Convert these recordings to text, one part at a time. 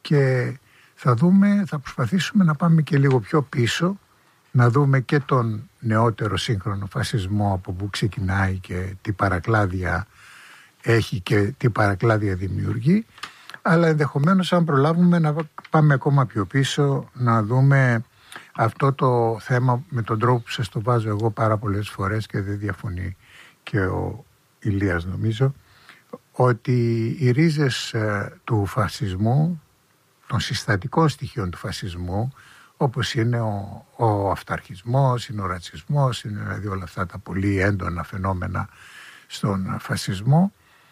και θα προσπαθήσουμε να πάμε και λίγο πιο πίσω, να δούμε και τον νεότερο σύγχρονο φασισμό, από που ξεκινάει και τι παρακλάδια έχει και τι παρακλάδια δημιουργεί, αλλά ενδεχομένως αν προλάβουμε να πάμε ακόμα πιο πίσω, να δούμε αυτό το θέμα με τον τρόπο που σας το βάζω εγώ πάρα πολλές φορές και δεν διαφωνεί και ο Ηλίας νομίζω, ότι οι ρίζες του φασισμού, των συστατικών στοιχείων του φασισμού, όπως είναι ο αυταρχισμός, είναι ο ρατσισμός, είναι δηλαδή όλα αυτά τα πολύ έντονα φαινόμενα στον φασισμό,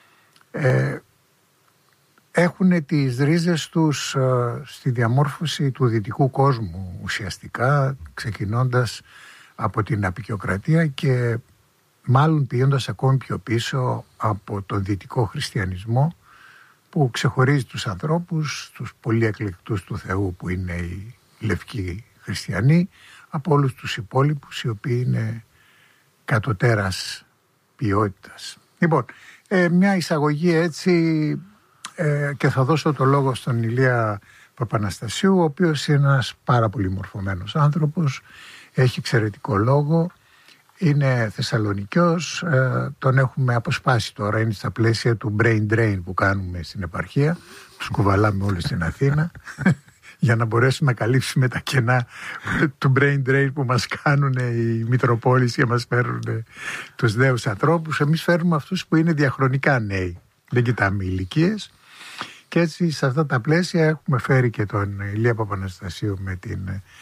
έχουν τις ρίζες τους στη διαμόρφωση του δυτικού κόσμου ουσιαστικά, ξεκινώντας από την αποικιοκρατία και μάλλον πηγαίνοντας ακόμη πιο πίσω από τον δυτικό χριστιανισμό, που ξεχωρίζει τους ανθρώπους, τους πολύ εκλεκτούς του Θεού που είναι οι λευκοί χριστιανοί, από όλους τους υπόλοιπους οι οποίοι είναι κατωτέρας ποιότητας. Λοιπόν, μια εισαγωγή έτσι, και θα δώσω το λόγο στον Ηλία Παπαναστασίου, ο οποίος είναι ένας πάρα πολύ μορφωμένος άνθρωπος, έχει εξαιρετικό λόγο, είναι Θεσσαλονικιός, τον έχουμε αποσπάσει τώρα, είναι στα πλαίσια του brain drain που κάνουμε στην επαρχία, τους κουβαλάμε όλοι στην Αθήνα για να μπορέσουμε να καλύψουμε τα κενά του brain drain που μας κάνουν οι Μητροπόλεις και μας φέρουν τους νέους ανθρώπους. Εμείς φέρνουμε αυτούς που είναι διαχρονικά νέοι, δεν κοιτάμε ηλικίες, και έτσι σε αυτά τα πλαίσια έχουμε φέρει και τον Ηλία Παπαναστασίου με την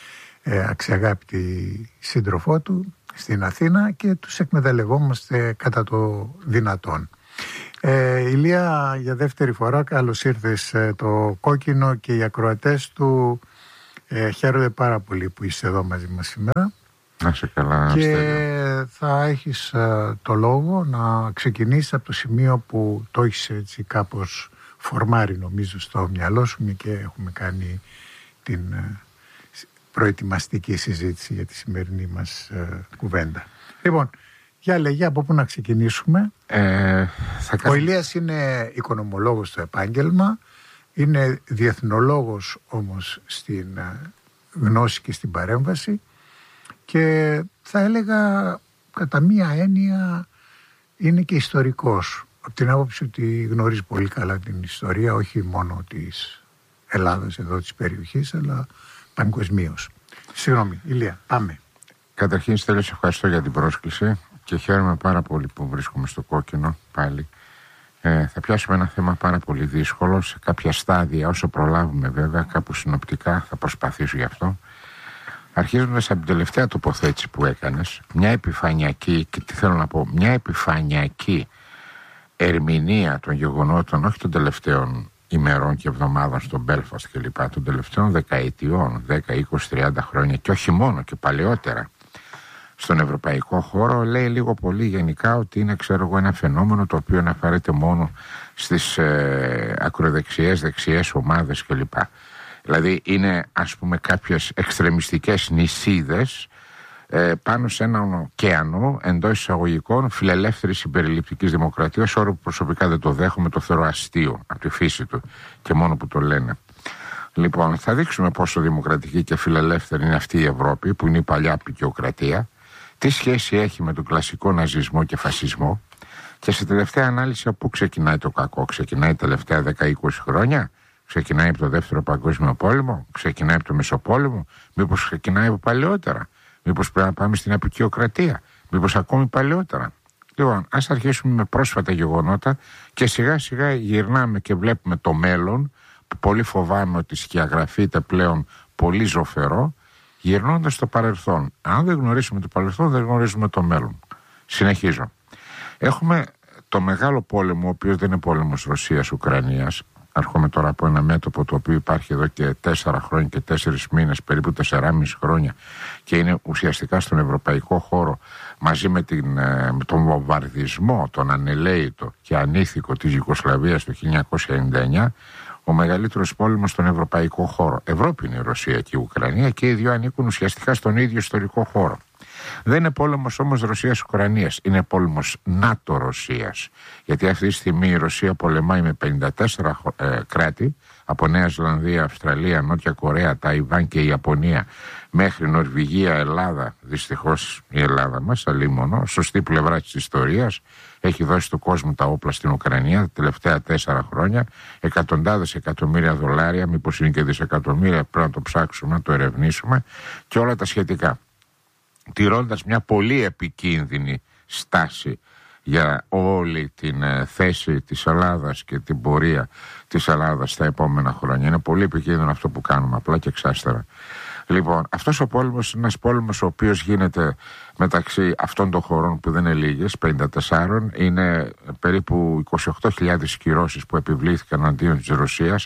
αξιαγάπητη σύντροφό του στην Αθήνα και τους εκμεταλλευόμαστε κατά το δυνατόν. Ηλία, για δεύτερη φορά καλώς ήρθες. Το Κόκκινο και οι ακροατές του χαίρονται πάρα πολύ που είσαι εδώ μαζί μας σήμερα. Να είσαι καλά. Και θα έχεις το λόγο να ξεκινήσεις από το σημείο που το έχεις έτσι κάπως φορμάρει νομίζω στο μυαλό σου, και έχουμε κάνει την προετοιμαστική συζήτηση για τη σημερινή μας κουβέντα. Λοιπόν, για λέγε από πού να ξεκινήσουμε. Ο Ηλίας είναι οικονομολόγος στο επάγγελμα, είναι διεθνολόγος όμως στην γνώση και στην παρέμβαση, και θα έλεγα κατά μία έννοια είναι και ιστορικός, από την άποψη ότι γνωρίζει πολύ καλά την ιστορία, όχι μόνο της Ελλάδας εδώ της περιοχής, αλλά παγκοσμίως. Συγγνώμη, Ηλία, πάμε. Καταρχήν, Στέλιο, σε ευχαριστώ για την πρόσκληση και χαίρομαι πάρα πολύ που βρίσκομαι στο Κόκκινο πάλι. Θα πιάσουμε ένα θέμα πάρα πολύ δύσκολο σε κάποια στάδια, όσο προλάβουμε βέβαια, κάπου συνοπτικά θα προσπαθήσω γι' αυτό. Αρχίζοντας από την τελευταία τοποθέτηση που έκανες, μια επιφανειακή, και τι θέλω να πω, μια επιφανειακή ερμηνεία των γεγονότων, όχι των τελευταίων ημερών και εβδομάδων στο Μπέλφαστ και λοιπά, των τελευταίων δεκαετιών, 10, 20, 30 χρόνια και όχι μόνο και παλαιότερα στον ευρωπαϊκό χώρο, λέει λίγο πολύ γενικά ότι είναι, ξέρω εγώ, ένα φαινόμενο το οποίο αναφέρεται μόνο στις ακροδεξιές, δεξιές ομάδες κλπ. Δηλαδή είναι, ας πούμε, κάποιες εξτρεμιστικές νησίδες πάνω σε έναν ωκεανό εντός εισαγωγικών φιλελεύθερης συμπεριληπτικής δημοκρατίας, όρο που προσωπικά δεν το δέχομαι, το θεωρώ αστείο από τη φύση του και μόνο που το λένε. Λοιπόν, θα δείξουμε πόσο δημοκρατική και φιλελεύθερη είναι αυτή η Ευρώπη, που είναι η παλιά αποικιοκρατία, τι σχέση έχει με τον κλασικό ναζισμό και φασισμό, και σε τελευταία ανάλυση από πού ξεκινάει το κακό. Ξεκινάει τελευταία 10-20 χρόνια, ξεκινάει από το Δεύτερο Παγκόσμιο Πόλεμο, ξεκινάει από το Μεσοπόλεμο, μήπως ξεκινάει από παλαιότερα, μήπως πρέπει να πάμε στην αποικιοκρατία, μήπως ακόμη παλαιότερα. Λοιπόν, ας αρχίσουμε με πρόσφατα γεγονότα και σιγά σιγά γυρνάμε και βλέπουμε το μέλλον, που πολύ φοβάμαι ότι σκιαγραφείται πλέον πολύ ζωφερό, γυρνώντας στο παρελθόν. Αν δεν γνωρίσουμε το παρελθόν, δεν γνωρίζουμε το μέλλον. Συνεχίζω. Έχουμε το μεγάλο πόλεμο, ο οποίος δεν είναι πόλεμος Ρωσίας-Ουκρανίας. Έρχομαι τώρα από ένα μέτωπο το οποίο υπάρχει εδώ και 4 χρόνια και 4 μήνες, περίπου 4,5 χρόνια, και είναι ουσιαστικά στον ευρωπαϊκό χώρο, μαζί με τον βομβαρδισμό, τον ανελαίητο και ανήθικο της Ιουγκοσλαβίας το 1999, ο μεγαλύτερος πόλεμος στον ευρωπαϊκό χώρο. Ευρώπη είναι η Ρωσία και η Ουκρανία και οι δύο ανήκουν ουσιαστικά στον ίδιο ιστορικό χώρο. Δεν είναι πόλεμος όμως Ρωσίας-Ουκρανίας, είναι πόλεμος ΝΑΤΟ-Ρωσίας. Γιατί αυτή τη στιγμή η Ρωσία πολεμάει με 54 κράτη, από Νέα Ζηλανδία, Αυστραλία, Νότια Κορέα, Ταϊβάν και η Ιαπωνία, μέχρι Νορβηγία, Ελλάδα. Δυστυχώς η Ελλάδα μας, αλίμονο, σωστή πλευρά της ιστορίας, έχει δώσει του κόσμου τα όπλα στην Ουκρανία τα τελευταία 4 χρόνια, εκατοντάδες εκατομμύρια δολάρια, μήπως είναι και δισεκατομμύρια, πρέπει να το ψάξουμε, να το ερευνήσουμε, και όλα τα σχετικά. Τηρώντας μια πολύ επικίνδυνη στάση για όλη την θέση της Ελλάδας και την πορεία της Ελλάδας στα επόμενα χρόνια. Είναι πολύ επικίνδυνο αυτό που κάνουμε, απλά και εξάστερα. Λοιπόν, αυτός ο πόλεμος είναι ένας πόλεμος ο οποίος γίνεται μεταξύ αυτών των χωρών που δεν είναι λίγες, 54, είναι περίπου 28.000 κυρώσεις που επιβλήθηκαν αντίον της Ρωσίας,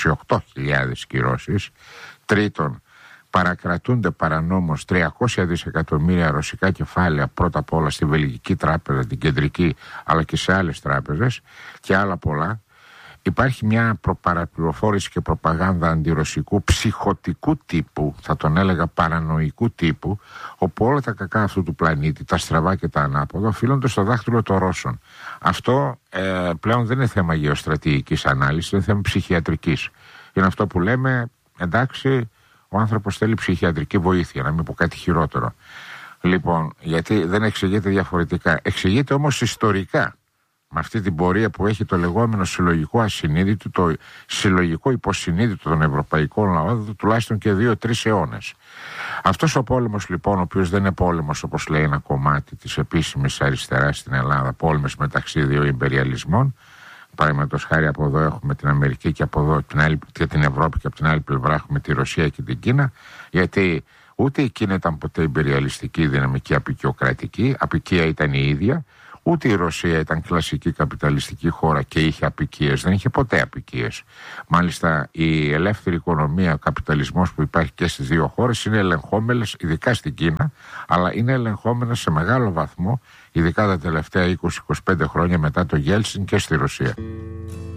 28.000 κυρώσεις. Τρίτον, παρακρατούνται παρανόμως 300 δισεκατομμύρια ρωσικά κεφάλαια, πρώτα απ' όλα στη Βελγική τράπεζα, την κεντρική, αλλά και σε άλλες τράπεζες και άλλα πολλά. Υπάρχει μια παραπληροφόρηση και προπαγάνδα αντιρωσικού, ψυχοτικού τύπου, θα τον έλεγα παρανοϊκού τύπου, όπου όλα τα κακά αυτού του πλανήτη, τα στραβά και τα ανάποδα, οφείλονται στο δάχτυλο των Ρώσων. Αυτό πλέον δεν είναι θέμα γεωστρατηγικής ανάλυσης, είναι θέμα ψυχιατρικής. Είναι αυτό που λέμε, εντάξει, ο άνθρωπος θέλει ψυχιατρική βοήθεια, να μην πω κάτι χειρότερο. Λοιπόν, γιατί δεν εξηγείται διαφορετικά. Εξηγείται όμως ιστορικά. Με αυτή την πορεία που έχει το λεγόμενο συλλογικό ασυνείδητο, το συλλογικό υποσυνείδητο των ευρωπαϊκών λαών, τουλάχιστον και 2-3 αιώνες. Αυτός ο πόλεμος λοιπόν, ο οποίος δεν είναι πόλεμος όπως λέει ένα κομμάτι της επίσημης αριστεράς στην Ελλάδα, πόλεμος μεταξύ δύο ιμπεριαλισμών. Παραδείγματος χάρη, από εδώ έχουμε την Αμερική και από εδώ την Ευρώπη, και από την άλλη πλευρά έχουμε τη Ρωσία και την Κίνα, γιατί ούτε η Κίνα ήταν ποτέ ιμπεριαλιστική, δυναμική, απικιοκρατική, απικία ήταν η ίδια. Ούτε η Ρωσία ήταν κλασική καπιταλιστική χώρα και είχε απικίες, δεν είχε ποτέ απικίες. Μάλιστα η ελεύθερη οικονομία, ο καπιταλισμός που υπάρχει και στις δύο χώρες είναι ελεγχόμενες, ειδικά στην Κίνα, αλλά είναι ελεγχόμενες σε μεγάλο βαθμό, ειδικά τα τελευταία 20-25 χρόνια μετά το Γέλτσιν, και στη Ρωσία.